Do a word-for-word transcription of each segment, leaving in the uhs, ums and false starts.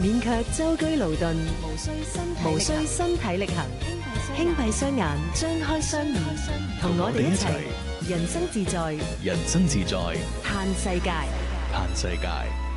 免卻舟車勞頓，無需身體無需身體力行，輕閉雙眼，張開雙耳，同我哋一齊人生自在， 人生自在， 嘆世界， 嘆世界。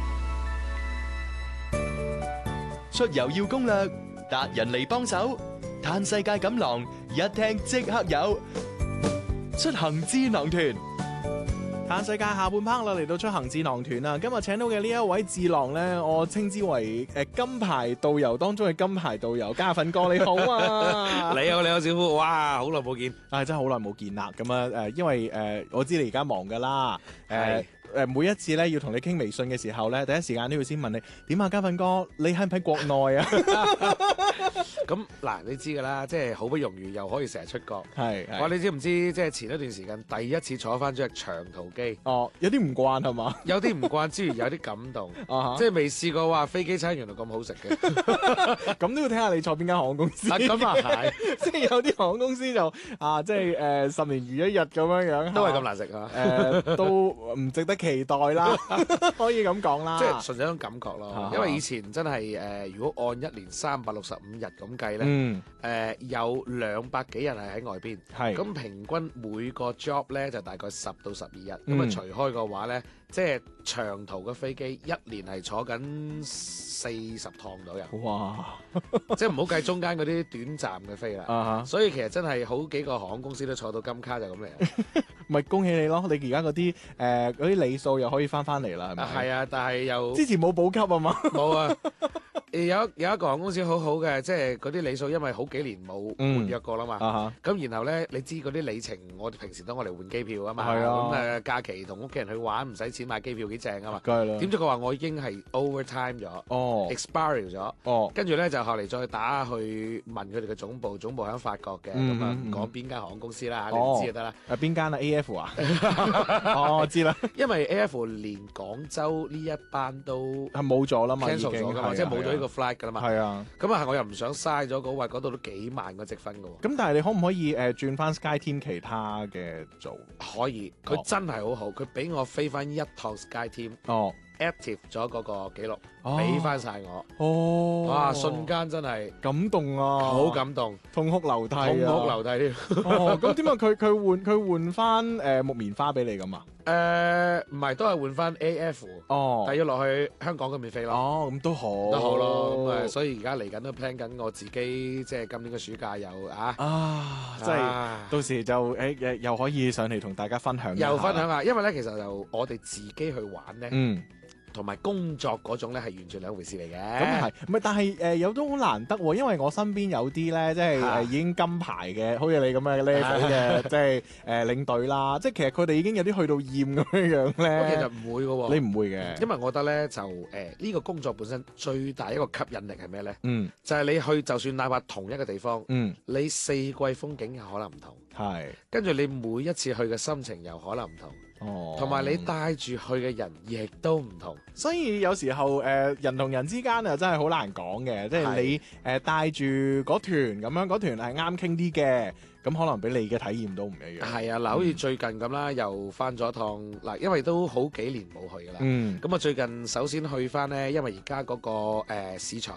出遊要攻略，達人嚟幫手，嘆世界錦囊，一聽即刻有。出行智囊團。 嘆世界下半 part 啦，嚟到出行智囊團啦。今日請到嘅呢一位智囊呢，我稱之為誒金牌導遊當中嘅金牌導遊，嘉奮哥你好啊！ 你好，你好，小夫，哇，好耐冇見， 啊真係好耐冇見啦。咁啊誒，因為誒、呃、我知你而家忙噶啦，誒、呃。誒每一次咧要同你傾微信嘅時候咧，第一時間都要先問你點啊，嘉奮哥，你喺唔喺國內啊？ 咁嗱，你知㗎啦，即係好不容易又可以成日出國。 係， 哇！你知唔知即係前一段時間第一次坐翻咗隻長途機？ 哦，有啲唔慣係嘛？ 有啲唔慣之餘有啲感動， 啊、 即係未試過話飛機餐原來咁好食嘅。 咁都要睇下你坐邊間航空公司。 咁啊係， 即係有啲航空公司就啊，即係誒、呃、十年如一日咁樣樣， 都係咁難食啊！ 誒、呃、都唔值得期待啦，可以咁講啦。 即係純粹一種感覺咯， 啊、 因為以前真係誒、呃，如果按一年三百六十五日咁計咧，誒、 嗯呃、有兩百幾日係喺外邊， 係咁平均每個 job 咧就大概十到十二日，咁啊、 嗯、 除開嘅話咧，即係長途嘅飛機一年係坐緊四十趟左右。 哇！ 即係唔好計中間嗰啲短暫嘅飛啦， 啊、 所以其實真係好幾個航空公司都坐到金卡就咁嚟。 咪恭喜你咯！你而家嗰啲誒嗰啲里數又可以翻翻嚟啦，係咪？ 係啊，但係又之前冇補給啊嘛。 冇啊。有有一個航空公司好好嘅，即係嗰啲里數，因為好幾年冇換約過啦嘛。咁、嗯、然後咧，你知嗰啲里程，我哋平時都我嚟換機票啊嘛。係啊。咁誒、呃、假期同屋企人去玩，唔使錢買機票幾正啊嘛。 梗係啦。點知佢話我已經係 overtime 咗， 哦 expire 咗， 哦。跟住咧就後嚟再打去問佢哋嘅總部，總部喺法國嘅，咁啊唔講邊間航空公司啦， 哦、 你知就得啦。 誒邊間啊 ？A F 啊？哦，我知啦。因為 A F 連廣州呢一班都係冇咗啦嘛， cancel 咗㗎嘛，即係冇咗呢個 flight 㗎啦嘛。 係啊。 咁啊，我又唔想嘥咗嗰位，嗰度都幾萬個積分㗎喎。 咁但係你可唔可以誒、呃、轉翻 SkyTeam 其他嘅做？ 可以，佢真係好好，佢俾我飛翻一趟 SkyTeam。 哦。 active 咗嗰個記錄，俾翻晒我。 哦， 哇！瞬間真係感動啊， 好感動， 痛哭流涕啊， 痛哭流涕添。 哦，咁點解佢佢換佢換翻誒木棉花俾你咁啊？ 誒，唔係，都係換翻 A F。哦，但係要落去香港嗰邊飛咯。 哦，咁都好， 都好咯。咁誒，所以而家嚟緊都 plan 緊我自己，即係今年嘅暑假又啊啊，即係到時就誒誒又可以上嚟同大家分享， 又分享下。因為咧，其實就我哋自己去玩咧。 嗯。 同埋工作嗰種咧係完全兩回事嚟嘅。 咁係，唔係但係誒、呃、有都好難得喎，因為我身邊有啲咧，即係誒、呃、已經金牌嘅，好似你咁嘅 level 嘅，即係誒、呃、領隊啦。即係其實佢哋已經有啲去到厭咁樣樣咧。 其實唔會嘅喎， 你唔會嘅， 因為我覺得咧就誒呢、呃呢個工作本身最大一個吸引力係咩咧？ 嗯， 就係你去就算哪怕同一個地方， 嗯， 你四季風景有可能唔同， 係， 跟住你每一次去嘅心情又可能唔同。 哦， 同埋你帶住去嘅人亦都唔同， 所以有時候誒、呃、人同人之間啊真係好難講嘅，即係你誒帶住嗰團咁樣，嗰團係啱傾啲嘅，咁可能俾你嘅體驗都唔一樣。係啊，嗱，好似最近咁啦，又翻咗一趟嗱，因為都好幾年冇去噶啦。 嗯， 咁啊最近首先去翻呢，因為而家嗰個誒、呃、市場